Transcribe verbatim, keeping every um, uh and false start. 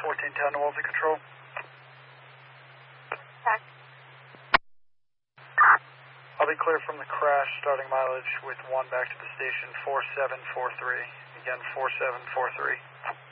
fourteen ten to Wolsey Control. Check. I'll be clear from the crash, starting mileage with one back to the station, four seven four three. Again, four seven four three.